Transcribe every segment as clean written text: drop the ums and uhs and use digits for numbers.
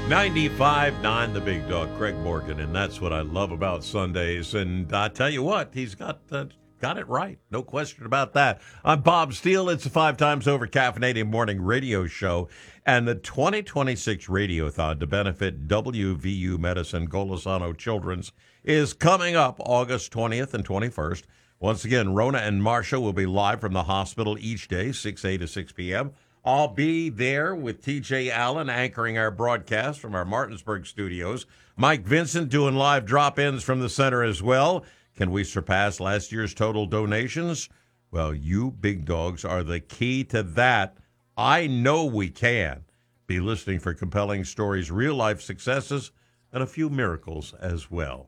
95.9 The Big Dog, Craig Morgan, and that's what I love about Sundays. And I tell you what, he's got it right. No question about that. I'm Bob Steele. It's a 5 times over caffeinated morning radio show, and the 2026 Radiothon to benefit WVU Medicine Golisano Children's is coming up August 20th and 21st. Once again, Rona and Marsha will be live from the hospital each day, 6 a to 6 p.m. I'll be there with TJ Allen anchoring our broadcast from our Martinsburg studios. Mike Vincent doing live drop-ins from the center as well. Can we surpass last year's total donations? Well, you big dogs are the key to that. I know we can. Be listening for compelling stories, real-life successes, and a few miracles as well.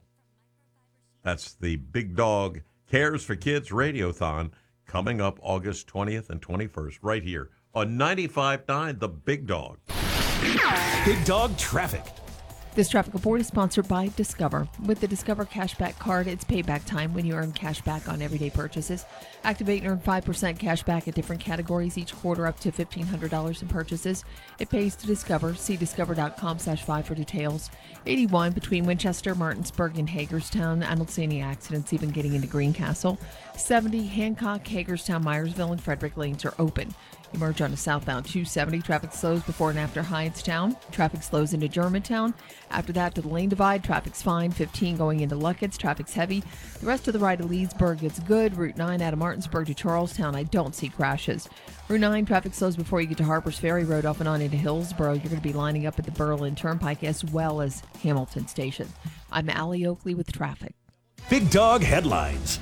That's the Big Dog Cares for Kids Radiothon coming up August 20th and 21st right here on 95.9 The Big Dog. Big Dog Traffic. This traffic report is sponsored by Discover. With the Discover Cashback Card, it's payback time when you earn cash back on everyday purchases. Activate and earn 5% cash back at different categories each quarter up to $1,500 in purchases. It pays to Discover. See discover.com/5 for details. 81 between Winchester, Martinsburg, and Hagerstown. I don't see any accidents even getting into Greencastle. 70 Hancock, Hagerstown, Myersville, and Frederick lanes are open. Emerge on a southbound 270. Traffic slows before and after Hyattstown. Traffic slows into Germantown. After that to the lane divide, traffic's fine. 15 going into Luckett's, traffic's heavy. The rest of the ride to Leesburg is good. Route 9 out of Martinsburg to Charlestown, I don't see crashes. Route 9, traffic slows before you get to Harper's Ferry Road off and on into Hillsboro. You're going to be lining up at the Berlin Turnpike as well as Hamilton Station. I'm Allie Oakley with traffic. Big Dog Headlines.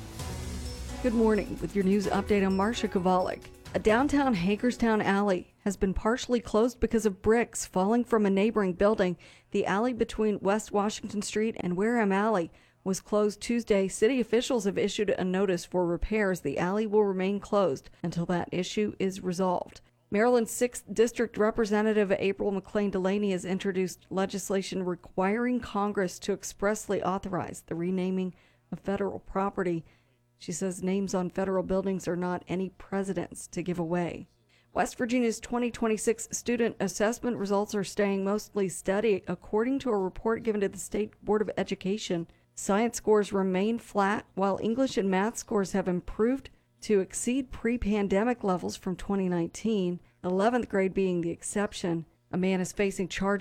Good morning with your news update. I'm Marsha Kovalik. A downtown Hagerstown alley has been partially closed because of bricks falling from a neighboring building. The alley between West Washington Street and Wareham Alley was closed Tuesday. City officials have issued a notice for repairs. The alley will remain closed until that issue is resolved. Maryland's 6th District Representative April McClain Delaney has introduced legislation requiring Congress to expressly authorize the renaming of federal property. She says names on federal buildings are not any precedents to give away. West Virginia's 2026 student assessment results are staying mostly steady. According to a report given to the State Board of Education, science scores remain flat, while English and math scores have improved to exceed pre-pandemic levels from 2019, 11th grade being the exception. A man is facing charges